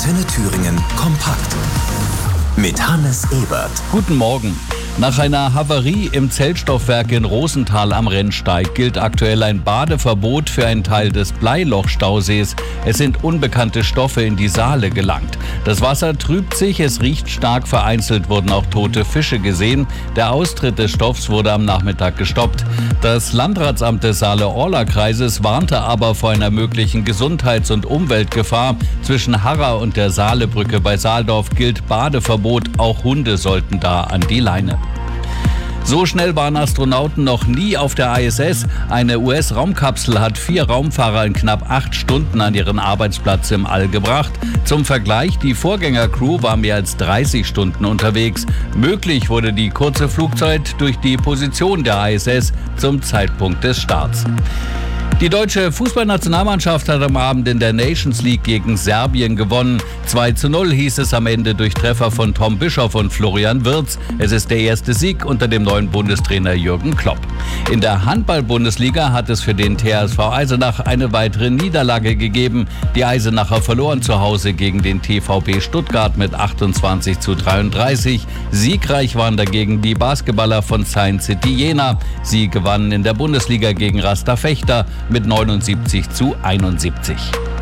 Antenne Thüringen kompakt. Mit Hannes Ebert. Guten Morgen. Nach einer Havarie im Zellstoffwerk in Rosenthal am Rennsteig gilt aktuell ein Badeverbot für einen Teil des Bleiloch-Stausees. Es sind unbekannte Stoffe in die Saale gelangt. Das Wasser trübt sich, es riecht stark, vereinzelt wurden auch tote Fische gesehen. Der Austritt des Stoffs wurde am Nachmittag gestoppt. Das Landratsamt des Saale-Orla-Kreises warnte aber vor einer möglichen Gesundheits- und Umweltgefahr. Zwischen Harra und der Saalebrücke bei Saaldorf gilt Badeverbot. Auch Hunde sollten da an die Leine. So schnell waren Astronauten noch nie auf der ISS. Eine US-Raumkapsel hat 4 Raumfahrer in knapp 8 Stunden an ihren Arbeitsplatz im All gebracht. Zum Vergleich, die Vorgängercrew war mehr als 30 Stunden unterwegs. Möglich wurde die kurze Flugzeit durch die Position der ISS zum Zeitpunkt des Starts. Die deutsche Fußballnationalmannschaft hat am Abend in der Nations League gegen Serbien gewonnen. 2:0 hieß es am Ende durch Treffer von Tom Bischoff und Florian Wirtz. Es ist der erste Sieg unter dem neuen Bundestrainer Jürgen Klopp. In der Handball-Bundesliga hat es für den THSV Eisenach eine weitere Niederlage gegeben. Die Eisenacher verloren zu Hause gegen den TVB Stuttgart mit 28:33. Siegreich waren dagegen die Basketballer von Science City Jena. Sie gewannen in der Bundesliga gegen Rasta Fechter mit 79:71.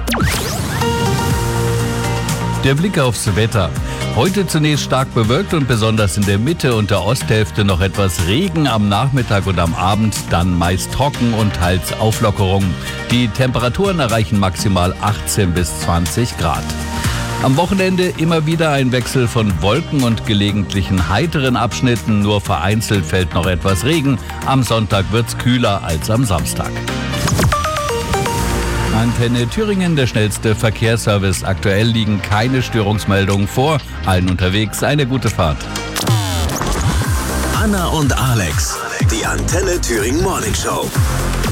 Der Blick aufs Wetter. Heute zunächst stark bewölkt und besonders in der Mitte und der Osthälfte noch etwas Regen, am Nachmittag und am Abend dann meist trocken und teils Auflockerung. Die Temperaturen erreichen maximal 18 bis 20 Grad. Am Wochenende immer wieder ein Wechsel von Wolken und gelegentlichen heiteren Abschnitten, nur vereinzelt fällt noch etwas Regen. Am Sonntag wird's kühler als am Samstag. Antenne Thüringen, der schnellste Verkehrsservice. Aktuell liegen keine Störungsmeldungen vor. Allen unterwegs eine gute Fahrt. Anna und Alex, die Antenne Thüringen Morning Show.